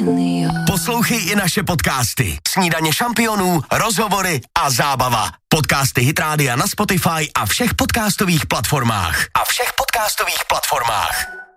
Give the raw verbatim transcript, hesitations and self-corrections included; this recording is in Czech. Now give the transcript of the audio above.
Poslouchej i naše podcasty. Snídaně šampionů, rozhovory a zábava. Podcasty Hit Rádia na Spotify a všech podcastových platformách. A všech podcastových platformách.